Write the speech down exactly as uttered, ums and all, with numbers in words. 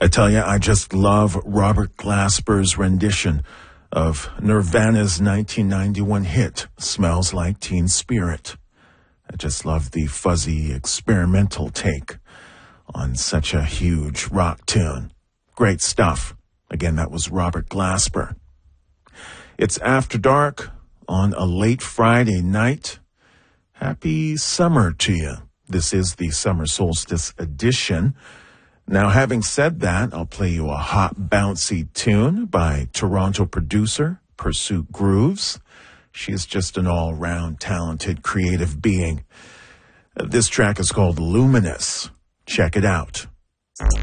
I tell you, I just love Robert Glasper's rendition of Nirvana's nineteen ninety-one hit, Smells Like Teen Spirit. I just love the fuzzy experimental take on such a huge rock tune. Great stuff. Again, that was Robert Glasper. It's After Dark on a late Friday night. Happy summer to you. This is the Summer Solstice edition. Now, having said that, I'll play you a hot, bouncy tune by Toronto producer Pursuit Grooves. She's just an all-round talented, creative being. This track is called Luminous. Check it out.